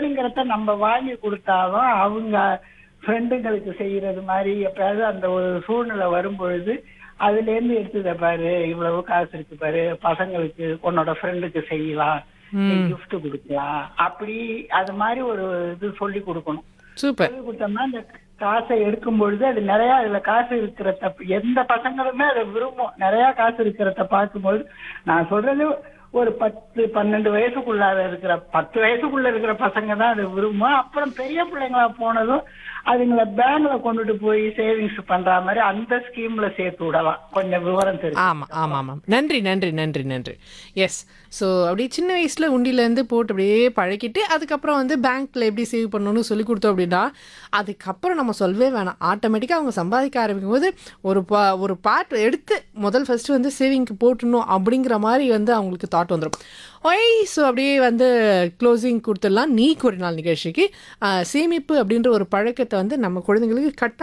வேணுங்கிறத நம்ம வாங்கி கொடுத்தாலும் அவங்க ஃப்ரெண்டுங்களுக்கு செய்யறது மாதிரி எப்பயாவது அந்த ஒரு சூழ்நிலை வரும்பொழுது அதுல இருந்து எடுத்துத பாரு, இவ்வளவு காசு இருக்கு பாரு, பசங்களுக்கு உன்னோட ஃப்ரெண்டுக்கு செய்யலாம், நீ ம். gift கொடுக்கலாம், அப்படி அது மாதிரி ஒரு இது சொல்லி கொடுக்கணும். சூப்பர். சொல்லி கொடுத்தோம்னா அந்த காசை எடுக்கும் பொழுது அது நிறைய அதுல காசு இருக்கிறத எந்த பசங்களுமே அதை விரும்பும். நிறைய காசு இருக்கிறத பார்க்கும்போது நான் சொல்றது ஒரு 10 12 வயசுக்குள்ளார இருக்கிற 10 வயசுக்குள்ள இருக்கிற பசங்க தான் அதை விரும்பும். அப்புறம் பெரிய பிள்ளைங்களா போனதும் அதுங்களை பேங்க்ல கொண்டுட்டு போய் சேவிங்ஸ் பண்ற மாதிரி அந்த ஸ்கீம்ல சேர்த்து விடலாம், கொஞ்சம் விவரம் தெரியும். ஆமாம் ஆமாம் ஆமாம். நன்றி நன்றி நன்றி நன்றி. எஸ். ஸோ அப்படியே சின்ன வயசில் உண்டியிலேருந்து போட்டு அப்படியே பழக்கிட்டு அதுக்கப்புறம் வந்து பேங்க்கில் எப்படி சேவ் பண்ணணும்னு சொல்லி கொடுத்தோம் அப்படின்னா அதுக்கப்புறம் நம்ம சொல்லவே வேணாம். ஆட்டோமேட்டிக்காக அவங்க சம்பாதிக்க ஆரம்பிக்கும் போது ஒரு பார்ட் எடுத்து ஃபஸ்ட்டு வந்து சேவிங்க்கு போட்டணும் அப்படிங்கிற மாதிரி வந்து அவங்களுக்கு தாட் வந்துடும். ஸோ அப்படியே வந்து க்ளோசிங் கொடுத்துடலாம். நீ ஒரு நாள் நிகழ்ச்சிக்கு சேமிப்பு அப்படின்ற ஒரு பழக்கத்தை வந்து நம்ம குழந்தைங்களுக்கு